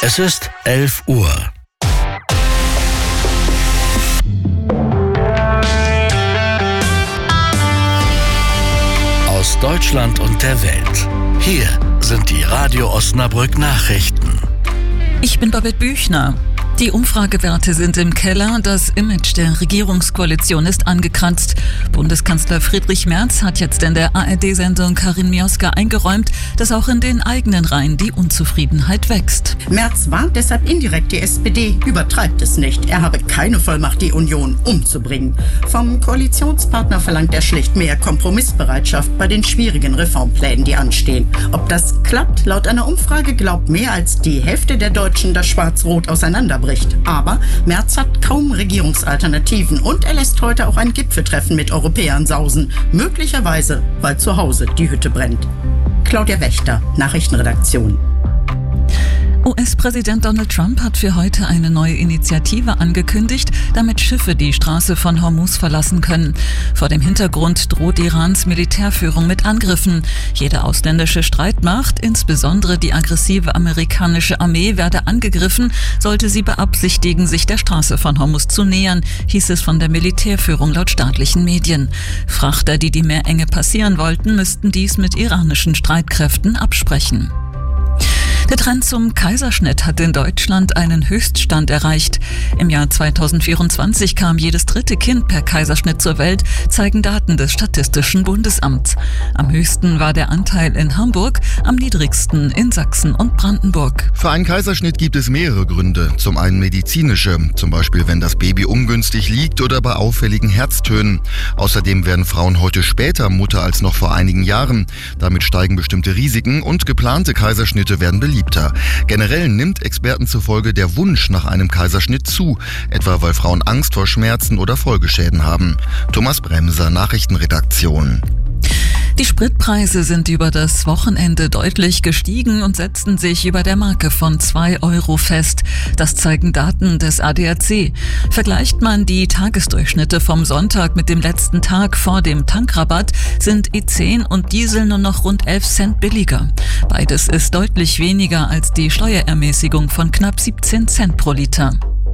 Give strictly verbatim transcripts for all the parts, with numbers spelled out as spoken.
Es ist elf Uhr. Aus Deutschland und der Welt. Hier sind die Radio Osnabrück Nachrichten. Ich bin Babette Büchner. Die Umfragewerte sind im Keller, das Image der Regierungskoalition ist angekratzt. Bundeskanzler Friedrich Merz hat jetzt in der A R D-Sendung Karin Mioska eingeräumt, dass auch in den eigenen Reihen die Unzufriedenheit wächst. Merz warnt deshalb indirekt die S P D, übertreibt es nicht. Er habe keine Vollmacht, die Union umzubringen. Vom Koalitionspartner verlangt er schlicht mehr Kompromissbereitschaft bei den schwierigen Reformplänen, die anstehen. Ob das klappt? Laut einer Umfrage glaubt mehr als die Hälfte der Deutschen, dass Schwarz-Rot auseinanderbricht. Aber Merz hat kaum Regierungsalternativen und er lässt heute auch ein Gipfeltreffen mit Europäern sausen. Möglicherweise, weil zu Hause die Hütte brennt. Claudia Wächter, Nachrichtenredaktion. U S-Präsident Donald Trump hat für heute eine neue Initiative angekündigt, damit Schiffe die Straße von Hormuz verlassen können. Vor dem Hintergrund droht Irans Militärführung mit Angriffen. Jede ausländische Streitmacht, insbesondere die aggressive amerikanische Armee, werde angegriffen, sollte sie beabsichtigen, sich der Straße von Hormuz zu nähern, hieß es von der Militärführung laut staatlichen Medien. Frachter, die die Meerenge passieren wollten, müssten dies mit iranischen Streitkräften absprechen. Der Trend zum Kaiserschnitt hat in Deutschland einen Höchststand erreicht. Im Jahr zweitausendvierundzwanzig kam jedes dritte Kind per Kaiserschnitt zur Welt, zeigen Daten des Statistischen Bundesamts. Am höchsten war der Anteil in Hamburg, am niedrigsten in Sachsen und Brandenburg. Für einen Kaiserschnitt gibt es mehrere Gründe. Zum einen medizinische, zum Beispiel wenn das Baby ungünstig liegt oder bei auffälligen Herztönen. Außerdem werden Frauen heute später Mutter als noch vor einigen Jahren. Damit steigen bestimmte Risiken und geplante Kaiserschnitte werden beliebter. Generell nimmt Experten zufolge der Wunsch nach einem Kaiserschnitt zu, etwa weil Frauen Angst vor Schmerzen oder Folgeschäden haben. Thomas Bremser, Nachrichtenredaktion. Die Spritpreise sind über das Wochenende deutlich gestiegen und setzten sich über der Marke von zwei Euro fest. Das zeigen Daten des A D A C. Vergleicht man die Tagesdurchschnitte vom Sonntag mit dem letzten Tag vor dem Tankrabatt, sind E zehn und Diesel nur noch rund elf Cent billiger. Beides ist deutlich weniger als die Steuerermäßigung von knapp siebzehn Cent pro Liter.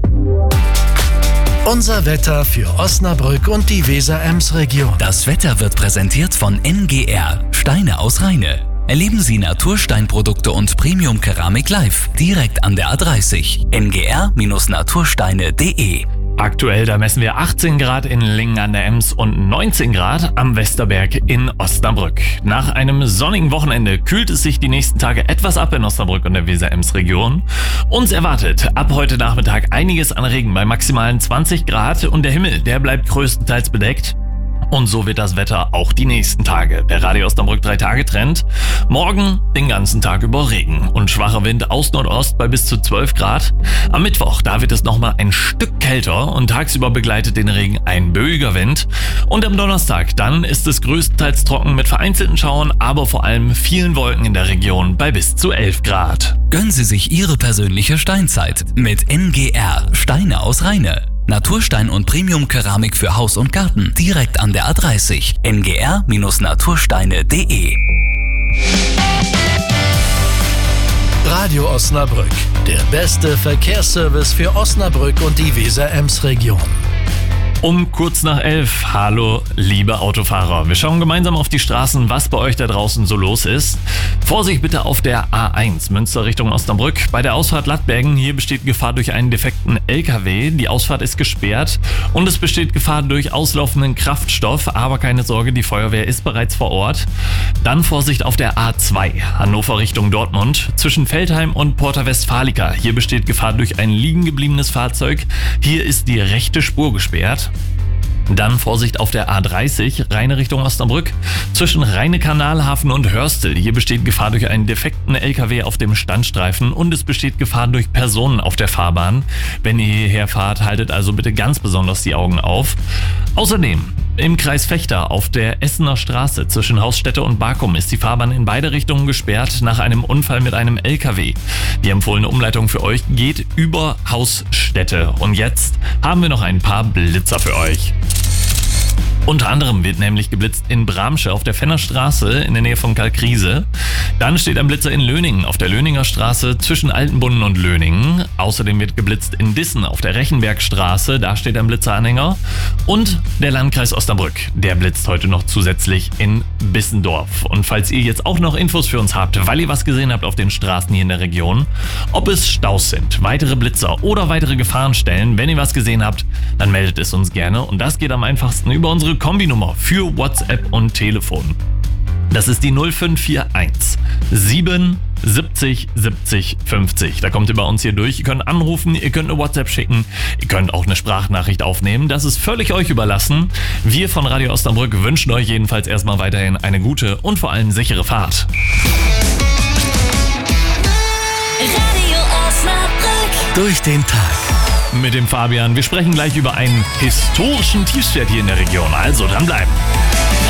Unser Wetter für Osnabrück und die Weser-Ems-Region. Das Wetter wird präsentiert von N G R, Steine aus Rheine. Erleben Sie Natursteinprodukte und Premium-Keramik live, direkt an der A dreißig. N G R Natursteine punkt de. Aktuell, da messen wir achtzehn Grad in Lingen an der Ems und neunzehn Grad am Westerberg in Osnabrück. Nach einem sonnigen Wochenende kühlt es sich die nächsten Tage etwas ab in Osnabrück und der Weser-Ems-Region. Uns erwartet ab heute Nachmittag einiges an Regen bei maximalen zwanzig Grad und der Himmel, der bleibt größtenteils bedeckt. Und so wird das Wetter auch die nächsten Tage. Der Radio Osnabrück drei Tage Trend. Morgen den ganzen Tag über Regen und schwacher Wind aus Nordost bei bis zu zwölf Grad. Am Mittwoch, da wird es nochmal ein Stück kälter und tagsüber begleitet den Regen ein böiger Wind. Und am Donnerstag, dann ist es größtenteils trocken mit vereinzelten Schauern, aber vor allem vielen Wolken in der Region bei bis zu elf Grad. Gönnen Sie sich Ihre persönliche Steinzeit mit N G R, Steine aus Rheine. Naturstein und Premium-Keramik für Haus und Garten, direkt an der A dreißig. N G R Natursteine punkt de. Radio Osnabrück, der beste Verkehrsservice für Osnabrück und die Weser-Ems-Region. Um kurz nach elf. Hallo, liebe Autofahrer. Wir schauen gemeinsam auf die Straßen, was bei euch da draußen so los ist. Vorsicht bitte auf der A eins, Münster Richtung Osnabrück. Bei der Ausfahrt Lattbergen, hier besteht Gefahr durch einen defekten L K W. Die Ausfahrt ist gesperrt und es besteht Gefahr durch auslaufenden Kraftstoff. Aber keine Sorge, die Feuerwehr ist bereits vor Ort. Dann Vorsicht auf der A zwei, Hannover Richtung Dortmund. Zwischen Veltheim und Porta Westfalica. Hier besteht Gefahr durch ein liegen gebliebenes Fahrzeug. Hier ist die rechte Spur gesperrt. Dann Vorsicht auf der A dreißig, Rheine Richtung Osnabrück. Zwischen Rheine-Kanalhafen und Hörstel. Hier besteht Gefahr durch einen defekten L K W auf dem Standstreifen und es besteht Gefahr durch Personen auf der Fahrbahn. Wenn ihr hierher fahrt, haltet also bitte ganz besonders die Augen auf. Außerdem im Kreis Vechta auf der Essener Straße zwischen Hausstätte und Barkum ist die Fahrbahn in beide Richtungen gesperrt nach einem Unfall mit einem L K W. Die empfohlene Umleitung für euch geht über Hausstätte. Und jetzt haben wir noch ein paar Blitzer für euch. Unter anderem wird nämlich geblitzt in Bramsche auf der Fennerstraße in der Nähe von Kalkriese. Dann steht ein Blitzer in Löningen auf der Löninger Straße zwischen Altenbunden und Löningen. Außerdem wird geblitzt in Dissen auf der Rechenbergstraße, da steht ein Blitzeranhänger. Und der Landkreis Osnabrück, der blitzt heute noch zusätzlich in Bissendorf. Und falls ihr jetzt auch noch Infos für uns habt, weil ihr was gesehen habt auf den Straßen hier in der Region, ob es Staus sind, weitere Blitzer oder weitere Gefahrenstellen, wenn ihr was gesehen habt, dann meldet es uns gerne. Und das geht am einfachsten über unsere Kombinummer für WhatsApp und Telefon. Das ist die null fünf vier eins sieben siebzig siebzig fünfzig. Da kommt ihr bei uns hier durch. Ihr könnt anrufen, ihr könnt eine WhatsApp schicken, ihr könnt auch eine Sprachnachricht aufnehmen. Das ist völlig euch überlassen. Wir von Radio Osnabrück wünschen euch jedenfalls erstmal weiterhin eine gute und vor allem sichere Fahrt. Radio Osnabrück. Durch den Tag. Mit dem Fabian. Wir sprechen gleich über einen historischen Tiefstwert hier in der Region. Also dranbleiben.